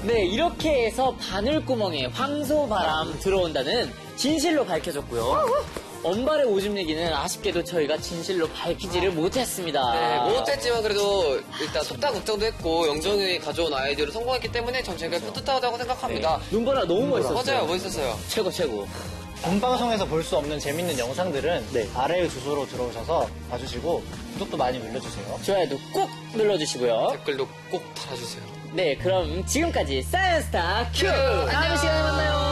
네, 이렇게 해서 바늘구멍에 황소바람 들어온다는 진실로 밝혀졌고요. 언발의 오줌 얘기는 아쉽게도 저희가 진실로 밝히지를 못했습니다. 네, 못했지만 그래도 일단 속다 걱정도 했고 영정이 가져온 아이디어로 성공했기 때문에 전 제가 뿌듯하다고 생각합니다. 눈보라 너무 멋있었어요. 맞아요, 멋있었어요. 최고 최고. 본방송에서 볼 수 없는 재밌는 영상들은 아래의 주소로 들어오셔서 봐주시고 구독도 많이 눌러주세요. 좋아요도 꼭 눌러주시고요. 댓글도 꼭 달아주세요. 네, 그럼 지금까지 사이언스타 큐! 다음 시간에 만나요.